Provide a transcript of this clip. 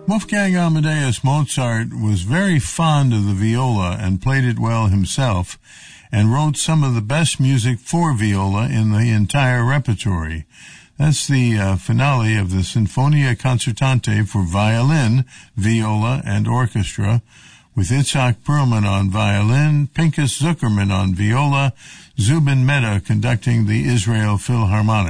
Wolfgang Amadeus Mozart was very fond of the viola and played it well himself, and wrote some of the best music for viola in the entire repertory. That's the finale of the Sinfonia Concertante for violin, viola, and orchestra, with Itzhak Perlman on violin, Pinchas Zuckerman on viola, Zubin Mehta conducting the Israel Philharmonic.